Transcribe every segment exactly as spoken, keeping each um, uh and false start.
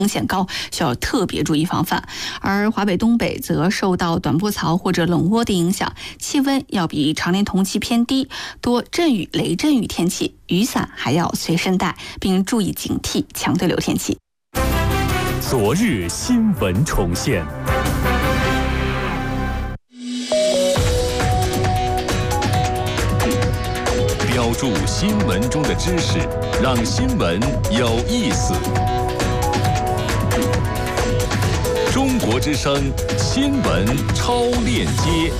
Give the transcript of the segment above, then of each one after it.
风险高，需要特别注意防范。而华北、东北则受到短波槽或者冷涡的影响，气温要比常年同期偏低，多阵雨、雷阵雨天气，雨伞还要随身带，并注意警惕强对流天气。 昨日新闻重现。标注新闻中的知识，让新闻有意思。中国之声新闻超链接。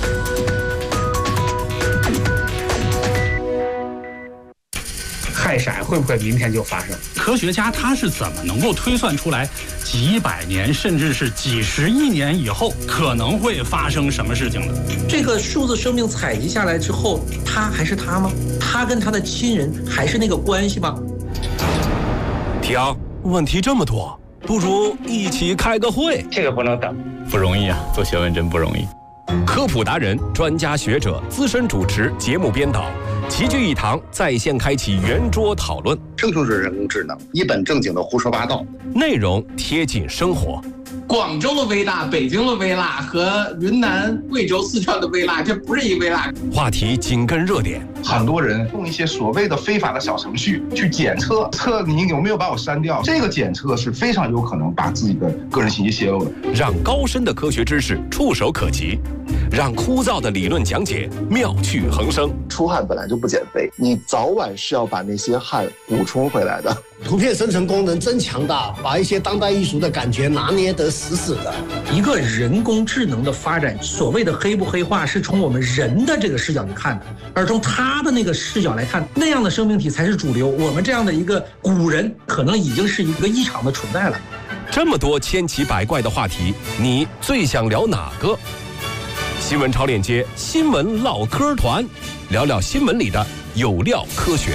氦闪会不会明天就发生？ 科学家他是怎么能够推算出来几百年甚至是几十亿年以后可能会发生什么事情的？ 这个数字生命采集下来之后，他还是他吗？他跟他的亲人还是那个关系吗？ 提昂，问题这么多，不如一起开个会。 这个不能等， 不容易啊，做学问真不容易。 科普达人、专家学者、资深主持、节目编导齐聚一堂，在线开启圆桌讨论。 这就是人工智能，一本正经的胡说八道， 内容贴近生活。 广州的微辣、北京的微辣和云南、贵州、四川的微辣，这不是一微辣。 话题紧跟热点。 很多人用一些所谓的非法的小程序去检测，测你有没有把我删掉。这个检测是非常有可能把自己的个人信息泄露的。 让高深的科学知识触手可及，让枯燥的理论讲解妙趣横生。 出汗本来就不减肥，你早晚是要把那些汗补充回来的。 图片生成功能真强大，把一些当代艺术的感觉拿捏得死死的。 一个人工智能的发展，所谓的黑不黑化，是从我们人的这个视角去看的，而从他的那个视角来看，那样的生命体才是主流。我们这样的一个古人，可能已经是一个异常的存在了。 这么多千奇百怪的话题，你最想聊哪个？新闻超链接，新闻唠嗑团，聊聊新闻里的有料科学。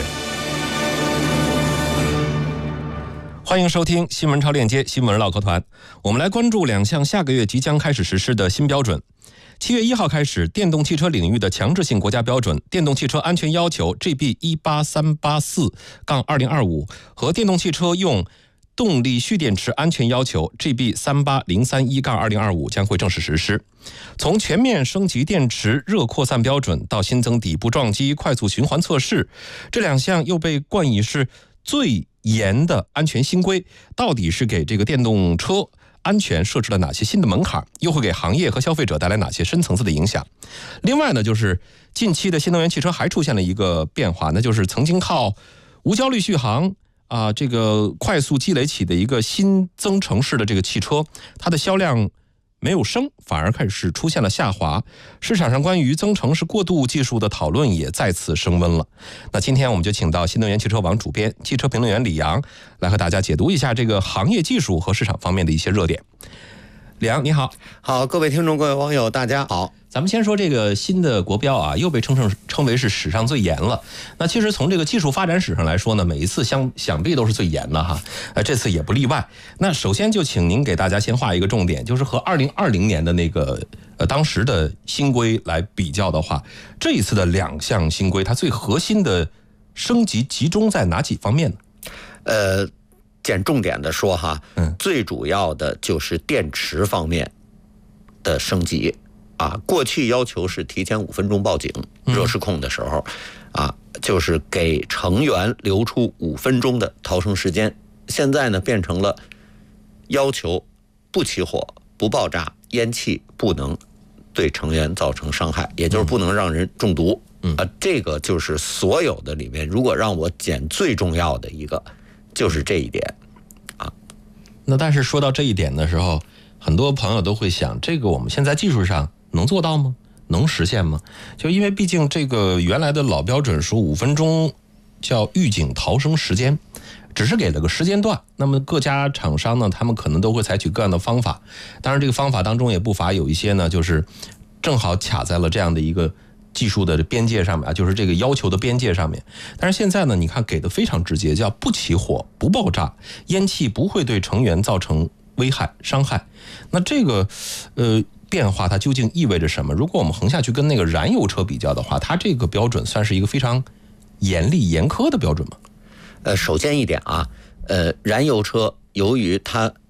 欢迎收听新闻超链接新闻唠嗑团，我们来关注两项下个月即将开始实施的新标准。七月一号开始，电动汽车领域的强制性国家标准《电动汽车安全要求 G B 一八三八四二零二五》和《电动汽车用动力蓄电池安全要求 G B 三八零三一二零二五》将会正式实施。从全面升级电池热扩散标准到新增底部撞击快速循环测试，这两项又被冠以是最严的安全新规，到底是给这个电动车安全设置了哪些新的门槛，又会给行业和消费者带来哪些深层次的影响？另外呢，就是近期的新能源汽车还出现了一个变化，那就是曾经靠无焦虑续航啊、呃，这个快速积累起的一个新增程式的这个汽车，它的销量没有升，反而开始出现了下滑。市场上关于增程式过渡技术的讨论也再次升温了。那今天我们就请到新能源汽车网主编、汽车评论员李阳来和大家解读一下这个行业技术和市场方面的一些热点。李阳你好。 好，各位听众各位网友大家好。 咱们先说这个新的国标啊，又被称成称为是史上最严了。那其实从这个技术发展史上来说呢，每一次相想必都是最严的哈，呃，这次也不例外。那首先就请您给大家先画一个重点，就是和二零二零年的那个呃当时的新规来比较的话，这一次的两项新规，它最核心的升级集中在哪几方面呢？ 呃，简重点的说哈，嗯，最主要的就是电池方面的升级。啊，过去要求是提前五分钟报警，热失控的时候，啊，就是给成员留出五分钟的逃生时间。现在呢，变成了要求不起火、不爆炸、烟气不能对成员造成伤害，也就是不能让人中毒。啊，这个就是所有的里面，如果让我捡最重要的一个，就是这一点。啊， 那但是说到这一点的时候，很多朋友都会想，这个我们现在技术上能做到吗？能实现吗？就因为毕竟这个原来的老标准说五分钟叫预警逃生时间，只是给了个时间段。那么各家厂商呢，他们可能都会采取各样的方法。当然这个方法当中也不乏有一些呢，就是正好卡在了这样的一个技术的边界上面啊，就是这个要求的边界上面。但是现在呢，你看给的非常直接，叫不起火、不爆炸，烟气不会对成员造成危害、伤害。那这个呃。变化它究竟意味着什么？如果我们横下去跟那个燃油车比较的话，它这个标准算是一个非常严厉严苛的标准吗？ 呃，首先一点啊，呃，燃油车由于它